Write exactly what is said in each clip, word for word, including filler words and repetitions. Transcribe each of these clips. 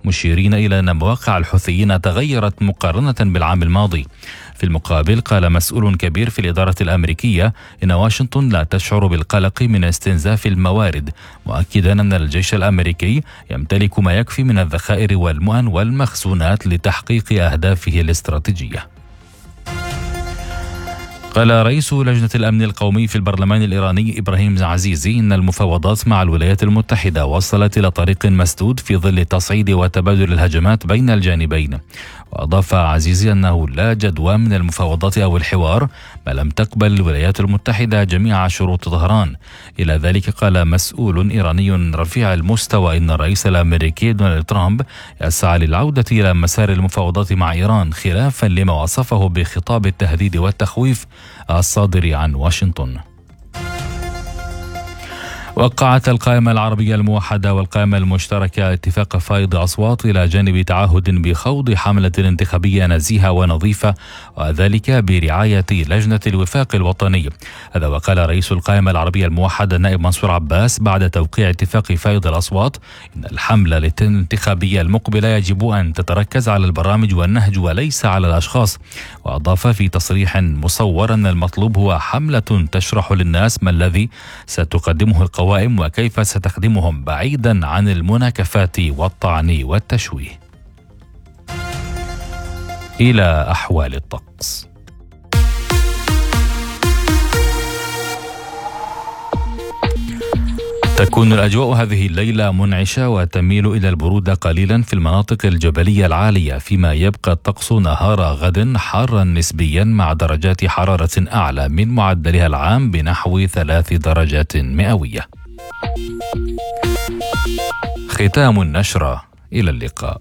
مشيرين إلى أن مواقع الحوثيين تغيرت مقارنة بالعام الماضي. في المقابل قال مسؤول كبير في الإدارة الأمريكية إن واشنطن لا تشعر بالقلق من استنزاف الموارد، مؤكدا أن الجيش الأمريكي يمتلك ما يكفي من الذخائر والمؤن والمخزونات لتحقيق أهدافه الاستراتيجية. قال رئيس لجنة الأمن القومي في البرلمان الإيراني إبراهيم عزيزي إن المفاوضات مع الولايات المتحدة وصلت إلى طريق مسدود في ظل تصعيد وتبادل الهجمات بين الجانبين. وأضاف عزيزي أنه لا جدوى من المفاوضات أو الحوار ما لم تقبل الولايات المتحدة جميع شروط طهران. إلى ذلك قال مسؤول إيراني رفيع المستوى إن الرئيس الأمريكي دونالد ترامب يسعى للعودة إلى مسار المفاوضات مع إيران، خلافا لما وصفه بخطاب التهديد والتخويف الصادر عن واشنطن. وقعت القائمة العربية الموحدة والقائمة المشتركة اتفاق فائض أصوات إلى جانب تعهد بخوض حملة انتخابية نزيهة ونظيفة، وذلك برعاية لجنة الوفاق الوطني. هذا وقال رئيس القائمة العربية الموحدة النائب منصور عباس بعد توقيع اتفاق فائض الأصوات إن الحملة الانتخابية المقبلة يجب أن تتركز على البرامج والنهج وليس على الأشخاص. وأضاف في تصريح مصور أن المطلوب هو حملة تشرح للناس ما الذي ستقدمه القوائم وكيف ستخدمهم بعيدا عن المناكفات والطعن والتشويه. إلى أحوال الطقس. تكون الأجواء هذه الليلة منعشة وتميل إلى البرودة قليلا في المناطق الجبلية العالية، فيما يبقى الطقس نهار غد حارا نسبيا مع درجات حرارة أعلى من معدلها العام بنحو ثلاث درجات مئوية. ختام النشرة، إلى اللقاء.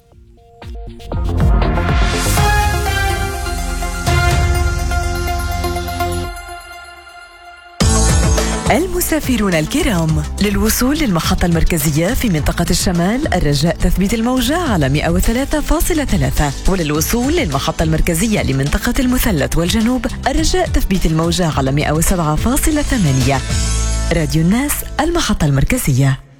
المسافرون الكرام، للوصول للمحطة المركزية في منطقة الشمال الرجاء تثبيت الموجة على مئة وثلاثة فاصلة ثلاثة، وللوصول للمحطة المركزية لمنطقة المثلث والجنوب الرجاء تثبيت الموجة على مئة وسبعة فاصلة ثمانية. راديو الناس، المحطة المركزية.